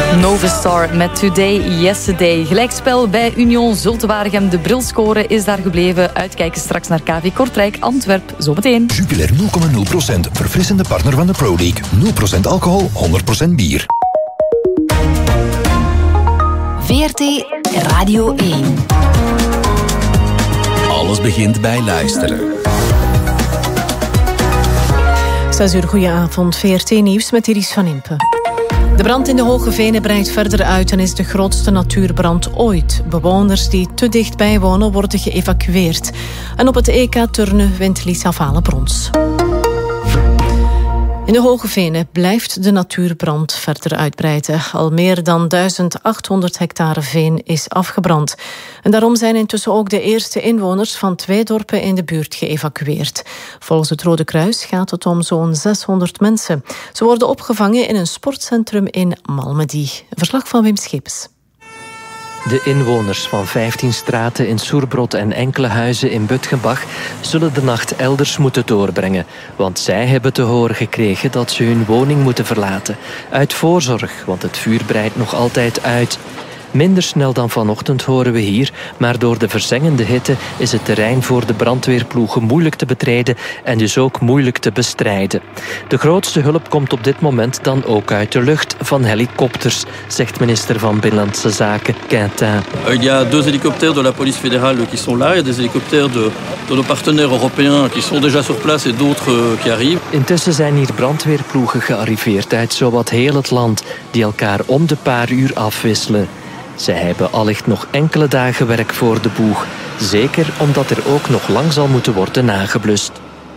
Novistar met Today, Yesterday. Gelijkspel bij Union Zulte-Waregem. De brilscore is daar gebleven. Uitkijken straks naar KV Kortrijk, Antwerp, zometeen. Jupiler 0,0%. Verfrissende partner van de Pro League. 0% alcohol, 100% bier. VRT Radio 1. Alles begint bij luisteren. 6 uur, goedenavond. VRT Nieuws met Iris van Impe. De brand in de Hoge Venen breidt verder uit en is de grootste natuurbrand ooit. Bewoners die te dichtbij wonen worden geëvacueerd. En op het EK turnen wint Lisa Vale brons. In de Hoge Venen blijft de natuurbrand verder uitbreiden. Al meer dan 1800 hectare veen is afgebrand. En daarom zijn intussen ook de eerste inwoners van 2 dorpen in de buurt geëvacueerd. Volgens het Rode Kruis gaat het om zo'n 600 mensen. Ze worden opgevangen in een sportcentrum in Malmedy. Verslag van Wim Scheepes. De inwoners van 15 straten in Soerbrod en enkele huizen in Butgenbach zullen de nacht elders moeten doorbrengen. Want zij hebben te horen gekregen dat ze hun woning moeten verlaten. Uit voorzorg, want het vuur breidt nog altijd uit. Minder snel dan vanochtend horen we hier, maar door de verzengende hitte is het terrein voor de brandweerploegen moeilijk te betreden en dus ook moeilijk te bestrijden. De grootste hulp komt op dit moment dan ook uit de lucht van helikopters, zegt minister van Binnenlandse Zaken Quintin. Il y a 2 hélicoptères de la police fédérale qui sont là, il y a des hélicoptères de nos partenaires européens qui sont déjà sur place et d'autres qui arrivent. Intussen zijn hier brandweerploegen gearriveerd uit zowat heel het land, die elkaar om de paar uur afwisselen. Zij hebben allicht nog enkele dagen werk voor de boeg. Zeker omdat er ook nog lang zal moeten worden nageblust.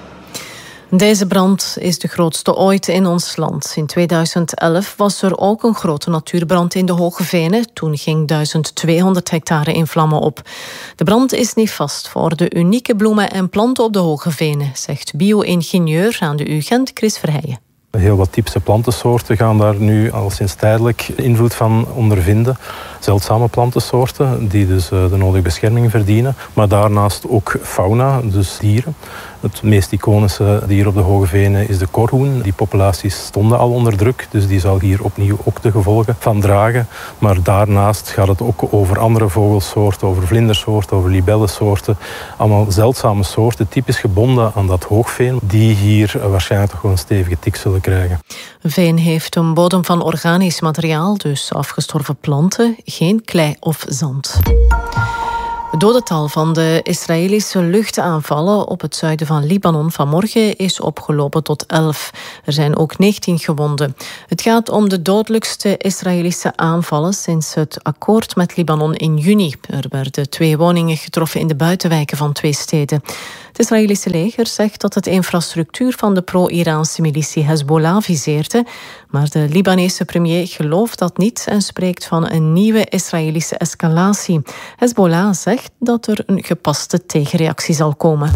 Deze brand is de grootste ooit in ons land. In 2011 was er ook een grote natuurbrand in de Hoge Venen. Toen ging 1200 hectare in vlammen op. De brand is niet vast voor de unieke bloemen en planten op de Hoge Venen, zegt bio-ingenieur aan de UGent Chris Verheijen. Heel wat typische plantensoorten gaan daar nu al sinds tijdelijk invloed van ondervinden. Zeldzame plantensoorten die dus de nodige bescherming verdienen. Maar daarnaast ook fauna, dus dieren. Het meest iconische dier op de Hoge Venen is de korhoen. Die populaties stonden al onder druk, dus die zal hier opnieuw ook de gevolgen van dragen. Maar daarnaast gaat het ook over andere vogelsoorten, over vlindersoorten, over libellensoorten. Allemaal zeldzame soorten, typisch gebonden aan dat hoogveen, die hier waarschijnlijk toch wel een stevige tik zullen krijgen. Veen heeft een bodem van organisch materiaal, dus afgestorven planten, geen klei of zand. Het dodental van de Israëlische luchtaanvallen op het zuiden van Libanon vanmorgen is opgelopen tot 11. Er zijn ook 19 gewonden. Het gaat om de dodelijkste Israëlische aanvallen sinds het akkoord met Libanon in juni. Er werden 2 woningen getroffen in de buitenwijken van 2 steden. Het Israëlische leger zegt dat het infrastructuur van de pro-Iraanse militie Hezbollah viseerde, maar de Libanese premier gelooft dat niet en spreekt van een nieuwe Israëlische escalatie. Hezbollah zegt dat er een gepaste tegenreactie zal komen.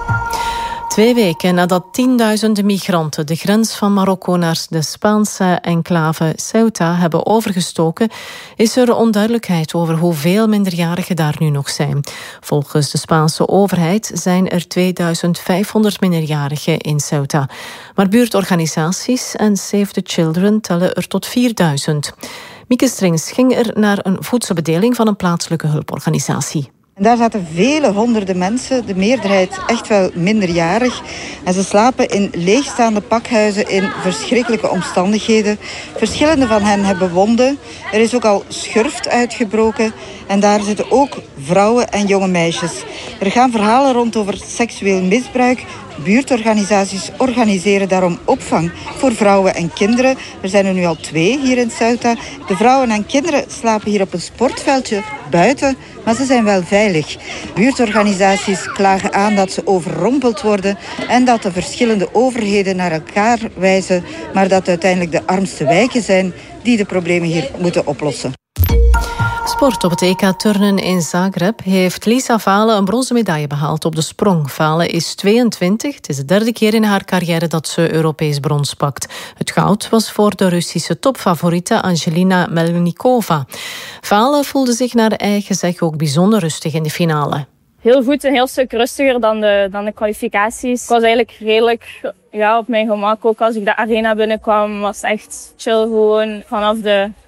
2 weken nadat tienduizenden migranten de grens van Marokko naar de Spaanse enclave Ceuta hebben overgestoken, is er onduidelijkheid over hoeveel minderjarigen daar nu nog zijn. Volgens de Spaanse overheid zijn er 2500 minderjarigen in Ceuta. Maar buurtorganisaties en Save the Children tellen er tot 4000. Mieke Strings ging er naar een voedselbedeling van een plaatselijke hulporganisatie. En daar zaten vele honderden mensen, de meerderheid echt wel minderjarig. En ze slapen in leegstaande pakhuizen in verschrikkelijke omstandigheden. Verschillende van hen hebben wonden. Er is ook al schurft uitgebroken. En daar zitten ook vrouwen en jonge meisjes. Er gaan verhalen rond over seksueel misbruik. Buurtorganisaties organiseren daarom opvang voor vrouwen en kinderen. Er zijn er nu al 2 hier in Ceuta. De vrouwen en kinderen slapen hier op een sportveldje buiten, maar ze zijn wel veilig. Buurtorganisaties klagen aan dat ze overrompeld worden en dat de verschillende overheden naar elkaar wijzen, maar dat uiteindelijk de armste wijken zijn die de problemen hier moeten oplossen. Sport. Op het EK turnen in Zagreb heeft Lisa Vale een bronzen medaille behaald op de sprong. Vale is 22. Het is de 3e keer in haar carrière dat ze Europees brons pakt. Het goud was voor de Russische topfavoriete Angelina Melnikova. Vale voelde zich naar eigen zeggen ook bijzonder rustig in de finale. Heel goed, een heel stuk rustiger dan de kwalificaties. Ik was eigenlijk redelijk op mijn gemak. Ook als ik de arena binnenkwam, was het echt chill gewoon vanaf de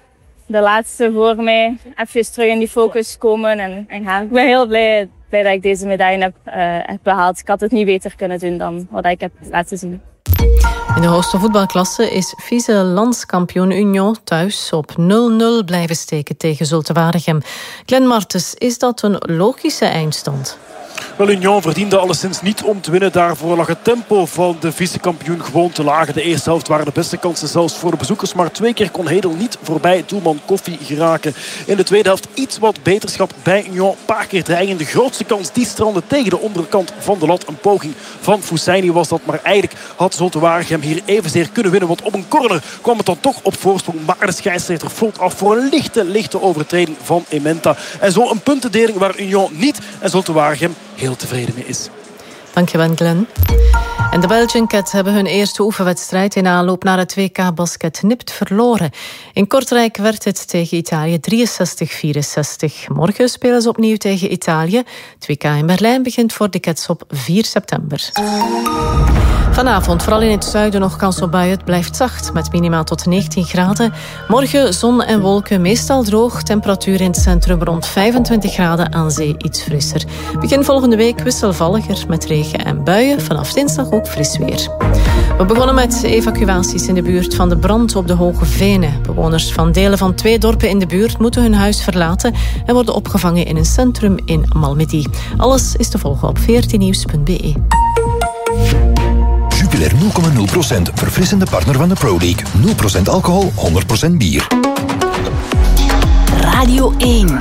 de laatste voor mij even terug in die focus komen en gaan. Ik ben heel blij dat ik deze medaille heb behaald. Ik had het niet beter kunnen doen dan wat ik heb laten zien. In de hoogste voetbalklasse is vice-landskampioen Union thuis op 0-0 blijven steken tegen Zulte Waregem. Glenn Martens, is dat een logische eindstand? Wel, Union verdiende alleszins niet om te winnen. Daarvoor lag het tempo van de vice-kampioen gewoon te laag. De eerste helft waren de beste kansen zelfs voor de bezoekers. Maar 2 keer kon Hedel niet voorbij doelman Koffie geraken. In de tweede helft iets wat beterschap bij Union. Een paar keer dreiging. De grootste kans die strandde tegen de onderkant van de lat. Een poging van Fousseini was dat. Maar eigenlijk had Zulte Waregem hier evenzeer kunnen winnen. Want op een corner kwam het dan toch op voorsprong. Maar de scheidsrechter floot af voor een lichte overtreding van Ementa. En zo een puntendeling waar Union niet en Zulte Waregem heel tevreden mee is. Dankjewel, Glenn. En de Belgian Cats hebben hun eerste oefenwedstrijd in aanloop naar het WK Basket nipt verloren. In Kortrijk werd het tegen Italië 63-64. Morgen spelen ze opnieuw tegen Italië. Het WK in Berlijn begint voor de Cats op 4 september. Vanavond, vooral in het zuiden nog kans op buien. Het blijft zacht, met minimaal tot 19 graden. Morgen zon en wolken, meestal droog. Temperatuur in het centrum rond 25 graden, aan zee iets frisser. Begin volgende week wisselvalliger met regen en buien. Vanaf dinsdag ook fris weer. We begonnen met evacuaties in de buurt van de brand op de Hoge Venen. Bewoners van delen van 2 dorpen in de buurt moeten hun huis verlaten en worden opgevangen in een centrum in Malmedy. Alles is te volgen op 14nieuws.be. Jupiler 0,0%. Verfrissende partner van de Pro League. 0% alcohol, 100% bier. Radio 1.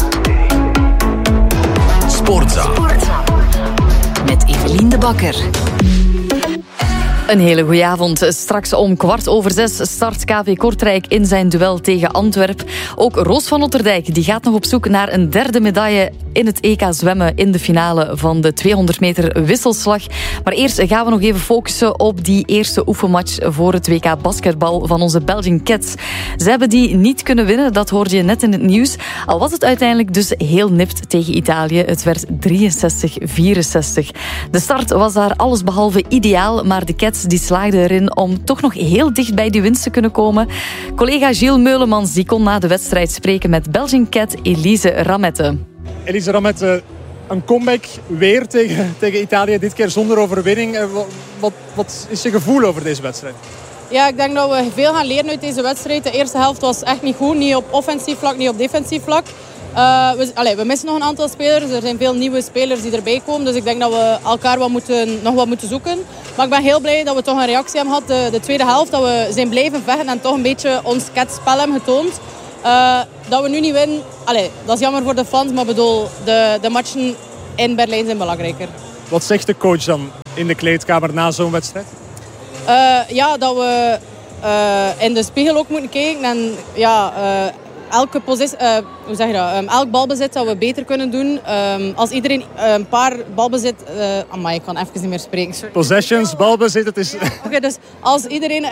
Sportza. Met Evelien de Bakker. Een hele goeie avond. Straks om 6:15 start KV Kortrijk in zijn duel tegen Antwerpen. Ook Roos van Otterdijk die gaat nog op zoek naar een 3e medaille in het EK zwemmen in de finale van de 200 meter wisselslag. Maar eerst gaan we nog even focussen op die eerste oefenmatch voor het WK basketbal van onze Belgian Cats. Ze hebben die niet kunnen winnen, dat hoorde je net in het nieuws. Al was het uiteindelijk dus heel nipt tegen Italië. Het werd 63-64. De start was daar allesbehalve ideaal, maar de Cats die slaagden erin om toch nog heel dicht bij die winst te kunnen komen. Collega Gilles Meulemans die kon na de wedstrijd spreken met Belgian Cat Elise Ramette. Elise Ramette, een comeback weer tegen Italië, dit keer zonder overwinning. Wat is je gevoel over deze wedstrijd? Ja, ik denk dat we veel gaan leren uit deze wedstrijd. De eerste helft was echt niet goed, niet op offensief vlak, niet op defensief vlak. We missen nog een aantal spelers. Er zijn veel nieuwe spelers die erbij komen. Dus ik denk dat we elkaar nog wat moeten zoeken. Maar ik ben heel blij dat we toch een reactie hebben gehad. De tweede helft, dat we zijn blijven vechten en toch een beetje ons catspel hebben getoond. Dat we nu niet winnen, dat is jammer voor de fans. Maar bedoel, de matchen in Berlijn zijn belangrijker. Wat zegt de coach dan in de kleedkamer na zo'n wedstrijd? Dat we in de spiegel ook moeten kijken. En elke positie, elk balbezit dat we beter kunnen doen. Als iedereen een paar balbezit... ik kan even niet meer spreken. Sorry. Possessions, balbezit, het is... Oké, dus als iedereen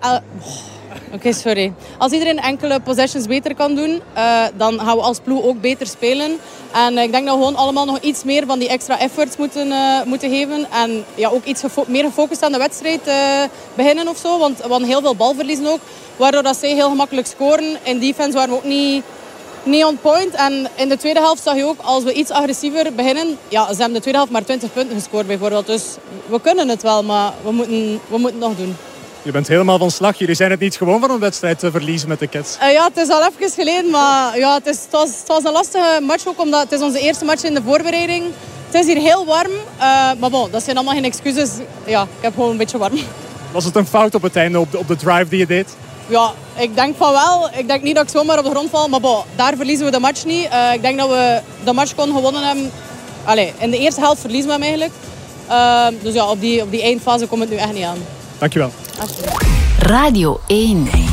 Als iedereen enkele possessions beter kan doen, dan gaan we als ploeg ook beter spelen. En ik denk dat we gewoon allemaal nog iets meer van die extra efforts moeten geven. En ook iets meer gefocust aan de wedstrijd beginnen of zo. Want we hadden heel veel balverliezen ook. Waardoor dat zij heel gemakkelijk scoren. In defense waren we ook niet on point. En in de tweede helft zag je ook, als we iets agressiever beginnen... Ja, ze hebben de tweede helft maar 20 punten gescoord bijvoorbeeld. Dus we kunnen het wel, maar we moeten het nog doen. Je bent helemaal van slag. Jullie zijn het niet gewoon van een wedstrijd te verliezen met de Cats. Het is al even geleden, maar het was een lastige match ook. Omdat het is onze eerste match in de voorbereiding. Het is hier heel warm. Maar dat zijn allemaal geen excuses. Ja, ik heb gewoon een beetje warm. Was het een fout op het einde op de drive die je deed? Ja, ik denk van wel. Ik denk niet dat ik zomaar op de grond val. Maar daar verliezen we de match niet. Ik denk dat we de match konden gewonnen hebben. In de eerste helft verliezen we hem eigenlijk. Dus op die eindfase komt het nu echt niet aan. Dankjewel. Radio 1.